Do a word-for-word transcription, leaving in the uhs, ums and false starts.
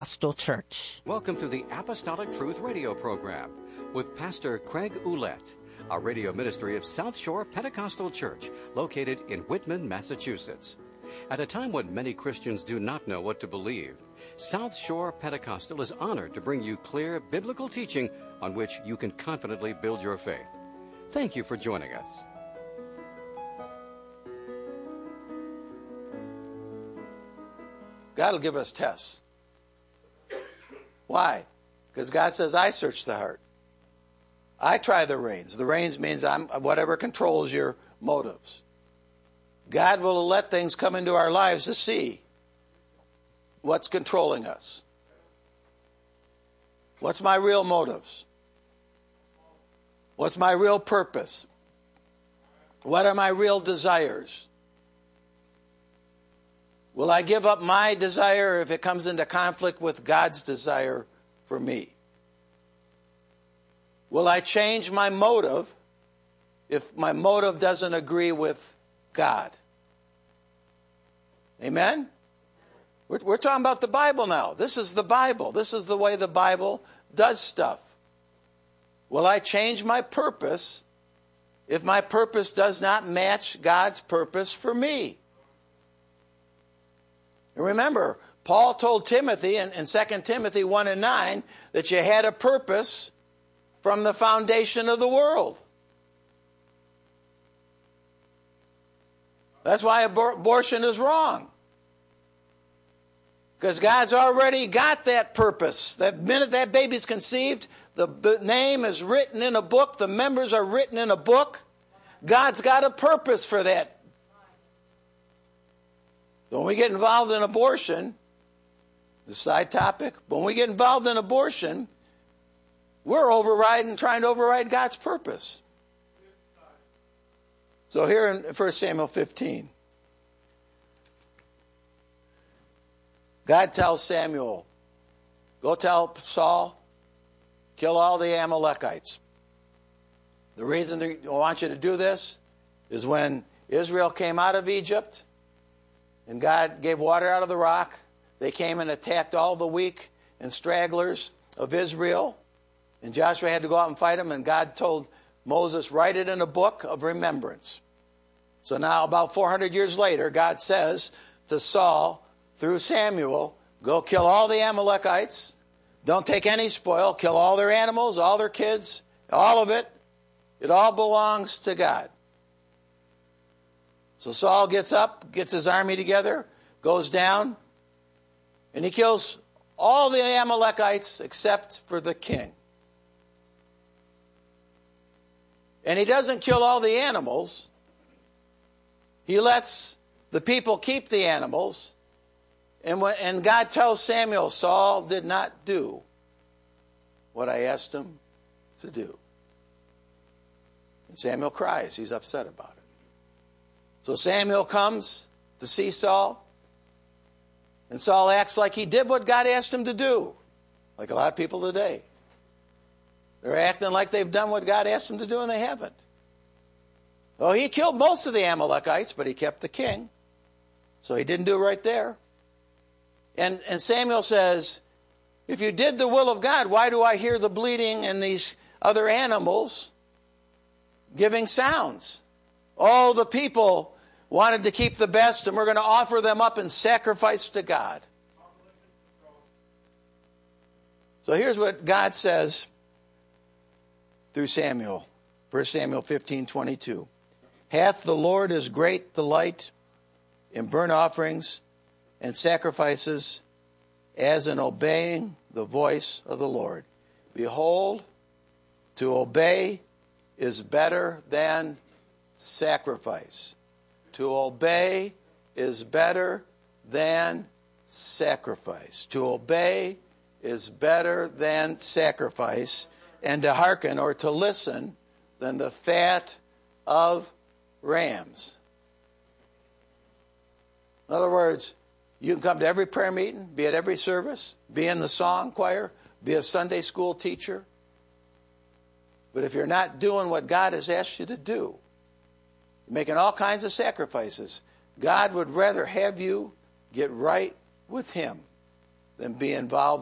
Pentecostal Church. Welcome to the Apostolic Truth Radio program with Pastor Craig Ouellette, a radio ministry of South Shore Pentecostal Church located in Whitman, Massachusetts. At a time when many Christians do not know what to believe, South Shore Pentecostal is honored to bring you clear biblical teaching on which you can confidently build your faith. Thank you for joining us. God will give us tests. Why? Because God says, I search the heart. I try the reins. The reins means I'm whatever controls your motives. God will let things come into our lives to see what's controlling us. What's my real motives? What's my real purpose? What are my real desires? Will I give up my desire if it comes into conflict with God's desire for me? Will I change my motive if my motive doesn't agree with God? Amen? We're, we're talking about the Bible now. This is the Bible. This is the way the Bible does stuff. Will I change my purpose if my purpose does not match God's purpose for me? And remember, Paul told Timothy in, in Second Timothy one and nine that you had a purpose from the foundation of the world. That's why abor- abortion is wrong. Because God's already got that purpose. The minute that baby's conceived, the b- name is written in a book, the members are written in a book. God's got a purpose for that. When we get involved in abortion, the side topic, when we get involved in abortion, we're overriding, trying to override God's purpose. So here in First Samuel fifteen, God tells Samuel, go tell Saul, kill all the Amalekites. The reason I want you to do this is when Israel came out of Egypt, and God gave water out of the rock, they came and attacked all the weak and stragglers of Israel. And Joshua had to go out and fight them. And God told Moses, write it in a book of remembrance. So now about four hundred years later, God says to Saul, through Samuel, go kill all the Amalekites. Don't take any spoil. Kill all their animals, all their kids, all of it. It all belongs to God. So Saul gets up, gets his army together, goes down, and he kills all the Amalekites except for the king. And he doesn't kill all the animals. He lets the people keep the animals. And, when, and God tells Samuel, Saul did not do what I asked him to do. And Samuel cries. He's upset about it. So Samuel comes to see Saul, and Saul acts like he did what God asked him to do, like a lot of people today. They're acting like they've done what God asked them to do, and they haven't. Well, he killed most of the Amalekites, but he kept the king, so he didn't do it right there. And, and Samuel says, if you did the will of God, why do I hear the bleating and these other animals giving sounds? All the people wanted to keep the best, and we're going to offer them up in sacrifice to God. So here's what God says through Samuel. First Samuel fifteen twenty-two. Hath the Lord his great delight in burnt offerings and sacrifices as in obeying the voice of the Lord. Behold, to obey is better than sacrifice. To obey is better than sacrifice. To obey is better than sacrifice, and to hearken or to listen than the fat of rams. In other words, you can come to every prayer meeting, be at every service, be in the song choir, be a Sunday school teacher. But if you're not doing what God has asked you to do, you're making all kinds of sacrifices, God would rather have you get right with Him than be involved